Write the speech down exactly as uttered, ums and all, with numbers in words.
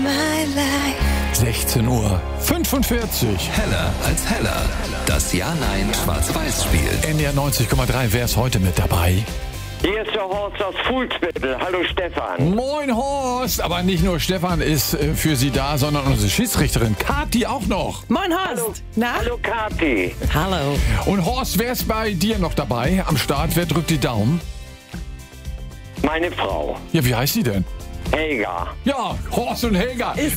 sechzehn Uhr fünfundvierzig. Heller als Heller. Das Ja-Nein-Schwarz-Weiß-Spiel. N D R neunzig Komma drei, wer ist heute mit dabei? Hier ist der Horst aus Fuhlsbüttel. Hallo Stefan. Moin Horst, aber nicht nur Stefan ist äh, für Sie da, sondern unsere Schiedsrichterin Kathi auch noch. Moin Hallo, Horst. Na? Hallo Kathi. Hallo. Und Horst, wer ist bei dir noch dabei am Start? Wer drückt die Daumen? Meine Frau. Ja, wie heißt sie denn? Helga. Ja, Horst und Helga. Ist